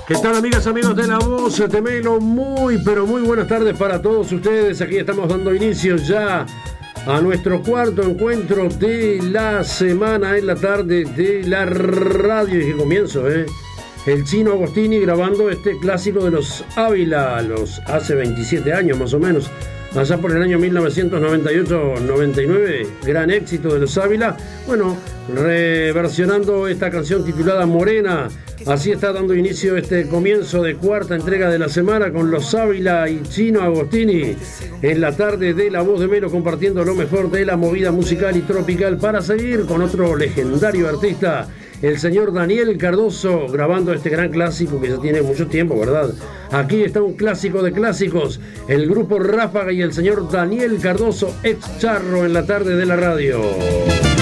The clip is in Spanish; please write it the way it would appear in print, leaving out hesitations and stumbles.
¿Qué tal, amigas, amigos de La Voz de Melo? Muy, pero muy buenas tardes para todos ustedes. Aquí estamos dando inicio ya a nuestro cuarto encuentro de la semana en la tarde de la radio. Y que comienzo, el Chino Agostini grabando este clásico de los Ávila, hace 27 años más o menos, allá por el año 1998-99, gran éxito de los Ávila. Bueno, reversionando esta canción titulada Morena. Así está dando inicio este comienzo de cuarta entrega de la semana con los Ávila y Chino Agostini en la tarde de La Voz de Melo, compartiendo lo mejor de la movida musical y tropical, para seguir con otro legendario artista, el señor Daniel Cardoso, grabando este gran clásico que ya tiene mucho tiempo, ¿verdad? Aquí está un clásico de clásicos, el grupo Ráfaga y el señor Daniel Cardoso, ex Charro, en la tarde de la radio.